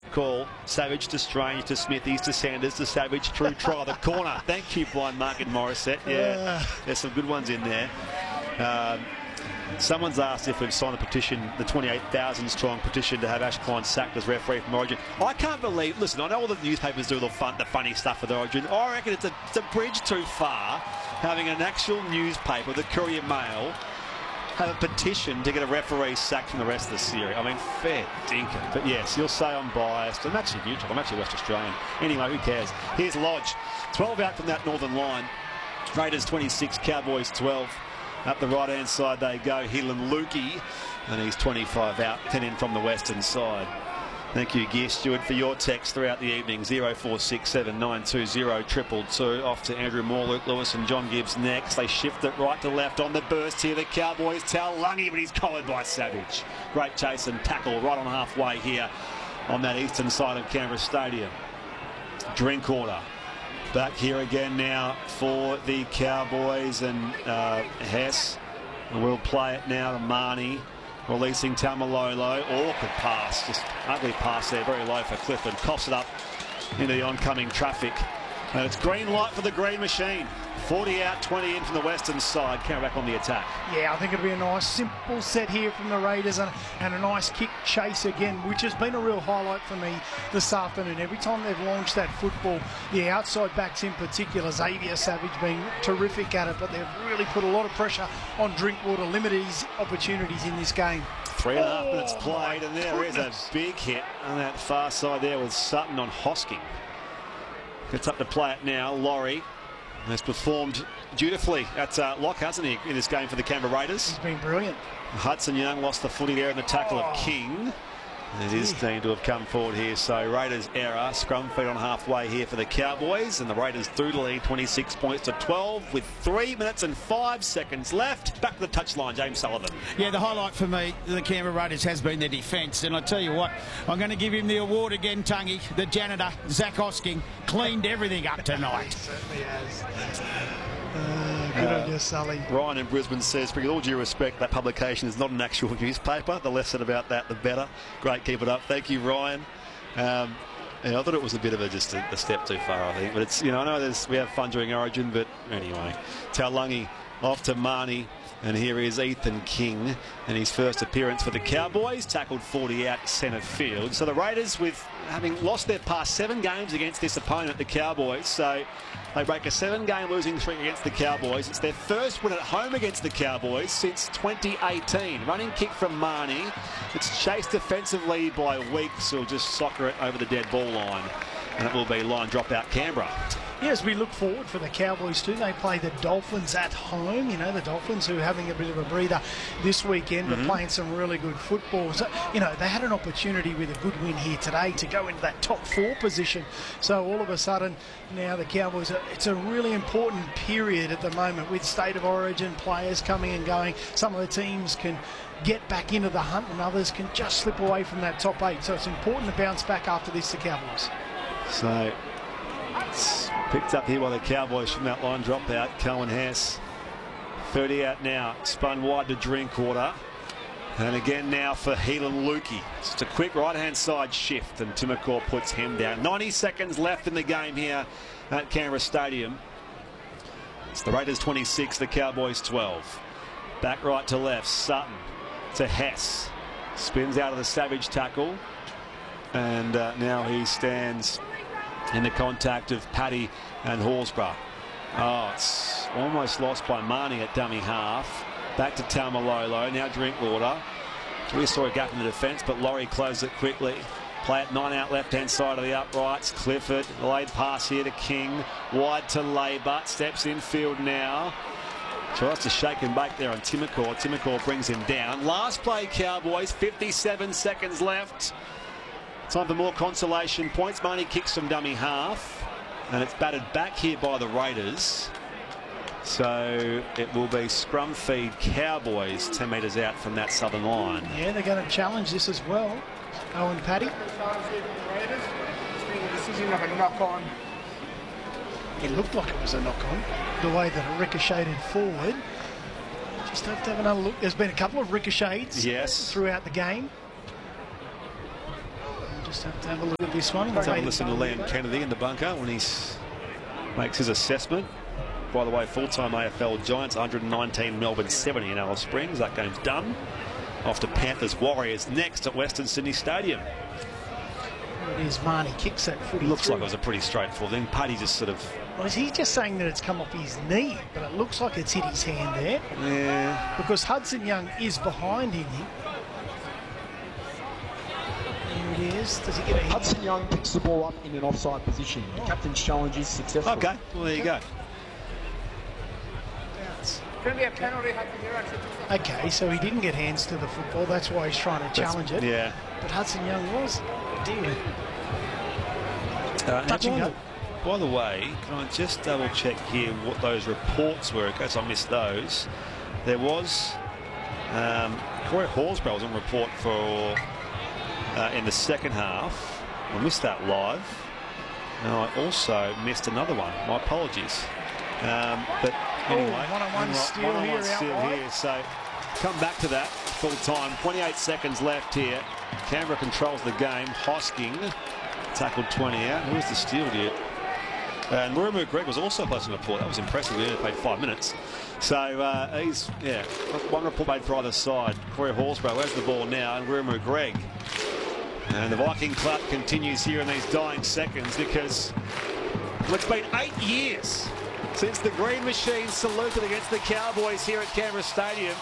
call. Savage to Strange to Smithies to Sanders to Savage. True try the corner. Thank you, blind Mark and Morissette. Yeah, there's some good ones in there. Someone's asked if we've signed a petition, the 28,000 strong petition to have Ash Klein sacked as referee from Origin. I can't believe, listen, I know all the newspapers do the funny stuff with Origin. I reckon it's a bridge too far having an actual newspaper, the Courier Mail, have a petition to get a referee sacked from the rest of the series. I mean, fair dinkum. But yes, you'll say I'm biased. I'm actually neutral. I'm actually West Australian. Anyway, who cares? Here's Lodge. 12 out from that northern line. Raiders 26, Cowboys 12. Up the right-hand side they go. Helan Lukey, and he's 25 out, 10 in from the western side. Thank you, Gear Stewart, for your text throughout the evening. 0467 920 222. Off to Andrew Moore, Luke Lewis and John Gibbs next. They shift it right to left on the burst here. The Cowboys tell Lungy, but he's collared by Savage. Great chase and tackle right on halfway here on that eastern side of Canberra Stadium. Drinkwater back here again now for the Cowboys, and Hess will play it now to Marnie, releasing Tamalolo. Awkward pass, just ugly pass there, very low for Clifford. Coughs it up into the oncoming traffic, and it's green light for the green machine. 40 out, 20 in from the western side. Canberra back on the attack. Yeah, I think it'll be a nice simple set here from the Raiders, and a nice kick chase again, which has been a real highlight for me this afternoon. Every time they've launched that football, the outside backs in particular, Xavier Savage being terrific at it, but they've really put a lot of pressure on Drinkwater, limited his opportunities in this game. 3.5 minutes played, and there is a big hit on that far side there with Sutton on Hosking. Gets up to play it now. Laurie has performed dutifully at lock, hasn't he, in this game for the Canberra Raiders? He's been brilliant. Hudson Young lost the footy there in the tackle of King. It is deemed to have come forward here. So Raiders error. Scrum feed on halfway here for the Cowboys. And the Raiders through to lead 26 points to 12 with 3 minutes and 5 seconds left. Back to the touchline, James Sullivan. Yeah, the highlight for me, the Canberra Raiders, has been their defence. And I tell you what, I'm going to give him the award again, Tungy. The janitor, Zach Hosking, cleaned everything up tonight. He certainly has. Good on you, Sully. Ryan in Brisbane says, with all due respect, that publication is not an actual newspaper. The less said about that, the better. Great, keep it up. Thank you, Ryan. I thought it was a bit of just a step too far, I think. But it's, I know we have fun during Origin, but anyway. Taulungi off to Marnie. And here is Ethan King and his first appearance for the Cowboys, tackled 40 out centre field. So the Raiders, with having lost their past 7 games against this opponent, the Cowboys, so they break a 7-game losing streak against the Cowboys. It's their first win at home against the Cowboys since 2018. Running kick from Marnie. It's chased defensively by Weeks, who'll just soccer it over the dead ball line. And it will be line drop out Canberra. Yes, we look forward for the Cowboys too. They play the Dolphins at home. The Dolphins who are having a bit of a breather this weekend, but playing some really good football. So, they had an opportunity with a good win here today to go into that top 4 position. So all of a sudden, now the Cowboys, it's a really important period at the moment with State of Origin players coming and going. Some of the teams can get back into the hunt and others can just slip away from that top 8. So it's important to bounce back after this, the Cowboys. So it's picked up here by the Cowboys from that line drop out. Cohen Hess 30 out now, spun wide to Drinkwater, and again now for Helan Lukey. Just a quick right hand side shift and Timokor puts him down. 90 seconds left in the game here at Canberra Stadium. It's the Raiders 26, the Cowboys 12. Back right to left, Sutton to Hess, spins out of the Savage tackle, and now he stands in the contact of Paddy and Horsburgh. Oh, it's almost lost by Marnie at dummy half. Back to Taumalolo, now Drinkwater. We saw a gap in the defence, but Laurie closed it quickly. Play it 9 out left-hand side of the uprights. Clifford, laid pass here to King. Wide to Labour, steps infield now. Tries to shake and bake there on Timokor. Timokor brings him down. Last play, Cowboys, 57 seconds left. Time for more consolation points. Marnie kicks from dummy half, and it's batted back here by the Raiders. So it will be scrum feed Cowboys 10 metres out from that southern line. Yeah, they're going to challenge this as well. Owen Paddy. Decision of a knock-on. It looked like it was a knock-on, the way that it ricocheted forward. Just have to have another look. There's been a couple of ricochets throughout the game. just have to have a look at this one. Let's have a listen to Liam Kennedy in the bunker when he makes his assessment. By the way, full-time AFL Giants, 119, Melbourne 70 in Alice Springs. That game's done. Off to Panthers Warriors next at Western Sydney Stadium. It is Marnie kicks that footy. Looks like it was a pretty straightforward thing. Paddy just sort of... Well, is he just saying that it's come off his knee? But it looks like it's hit his hand there. Yeah. Because Hudson Young is behind him. Here it is. Does he get a hit? Hudson Young picks the ball up in an offside position. The captain's challenge is successful. Okay, well, there you go. Could be a penalty. Okay, so he didn't get hands to the football. That's why he's trying to challenge it. Yeah. But Hudson Young was. Dear. Touch and go. By the way, can I just double check here what those reports were in case I missed those? There was Corey Horsburgh was on report for in the second half. I missed that live. And I also missed another one. My apologies. But anyway, one-on-one steal one-on-one here, steal outright. here. So come back to that full time. 28 seconds left here. Canberra controls the game. Hosking tackled 20 out. Who was the steal here? And Murimu Greg was also placed on report. That was impressive. He only played 5 minutes. So he's, one report made for either side. Corey Horsburgh, where's the ball now? And Murimu Greg. And the Viking clap continues here in these dying seconds because it's been 8 years since the Green Machine saluted against the Cowboys here at Canberra Stadium.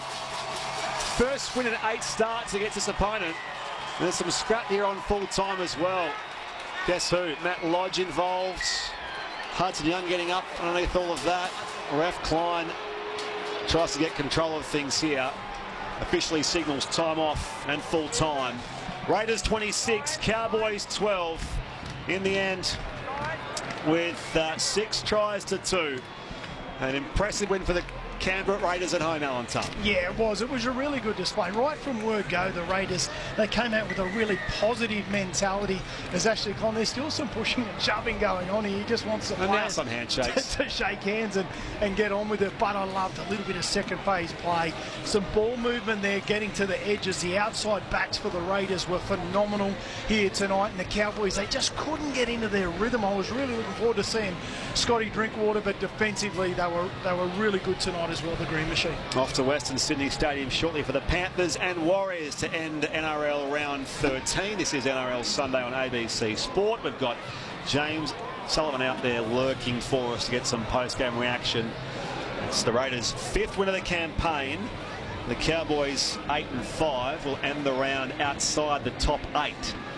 First win in 8 starts against this opponent. And there's some scrap here on full time as well. Guess who? Matt Lodge involved. Hudson Young getting up underneath all of that. Ref Klein tries to get control of things here. Officially signals time off and full time. Raiders 26, Cowboys 12. In the end, with 6 tries to 2. An impressive win for the Canberra Raiders at home, Alan Tumm. Yeah, it was. It was a really good display. Right from word go, the Raiders, they came out with a really positive mentality. As Ashley Klein, there's still some pushing and shoving going on here. He just wants the players some handshakes to shake hands and get on with it. But I loved a little bit of second phase play. Some ball movement there, getting to the edges. The outside backs for the Raiders were phenomenal here tonight. And the Cowboys, they just couldn't get into their rhythm. I was really looking forward to seeing Scotty Drinkwater, but defensively, they were really good tonight as well, the Green Machine. Off to Western Sydney Stadium shortly for the Panthers and Warriors to end NRL round 13. This is NRL Sunday on ABC Sport. We've got James Sullivan out there lurking for us to get some post-game reaction. It's the Raiders' 5th win of the campaign. The Cowboys 8-5 will end the round outside the top 8.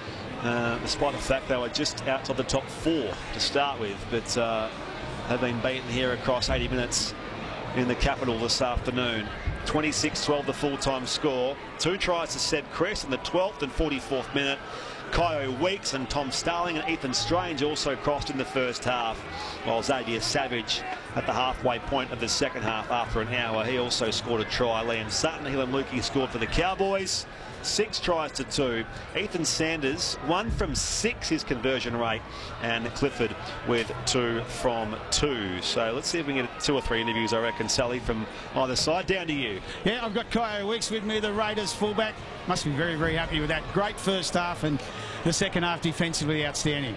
Despite the fact they were just outside the top 4 to start with, but have been beaten here across 80 minutes in the capital this afternoon. 26-12 the full-time score. 2 tries to Seb Chris in the 12th and 44th minute. Kyo Weeks and Tom Starling and Ethan Strange also crossed in the first half, while Xavier Savage at the halfway point of the second half after an hour, he also scored a try. Liam Sutton, Helen Lukey scored for the Cowboys. 6 tries to 2. Ethan Sanders 1 from 6 his conversion rate, and Clifford with 2 from 2. So let's see if we can get 2 or 3 interviews, I reckon, Sally, from either side. Down to you. Yeah, I've got Kyo Weeks with me, the Raiders fullback. Must be very, very happy with that. Great first half, and the second half defensively outstanding.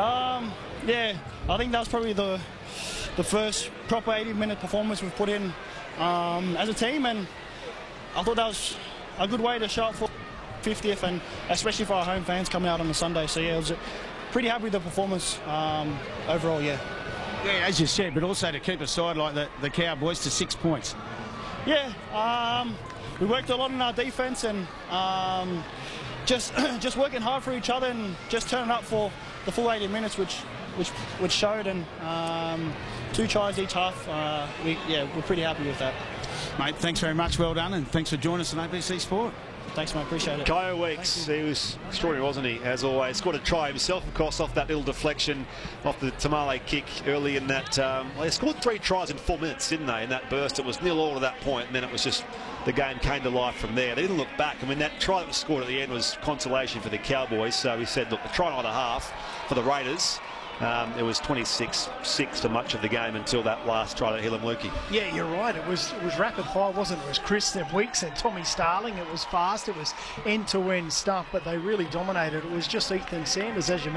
Yeah, I think that was probably the first proper 80-minute performance we've put in as a team, and I thought that was a good way to show up for 50th, and especially for our home fans coming out on a Sunday. So yeah, I was pretty happy with the performance overall. Yeah, as you said, but also to keep a side like the Cowboys to 6 points. Yeah, we worked a lot in our defense, and just working hard for each other, and just turning up for the full 80 minutes, which showed, and 2 tries each half. We're pretty happy with that. Mate, thanks very much. Well done, and thanks for joining us on ABC Sport. Thanks, mate. Appreciate it. Kyo Weeks, he was extraordinary, wasn't he? As always, scored a try himself, of course, off that little deflection off the Tamale kick early in that. They scored 3 tries in 4 minutes, didn't they? In that burst, it was 0-0 to that point, and then it was just the game came to life from there. They didn't look back. I mean, that try that was scored at the end was consolation for the Cowboys. So we said, look, the try on either half for the Raiders It was 26-6 for much of the game until that last try to Hillam Lukey. Yeah, you're right. It was rapid fire, wasn't it? It was Chris, then Weeks, and Tommy Starling. It was fast. It was end-to-end stuff, but they really dominated. It was just Ethan Sanders, as you mentioned.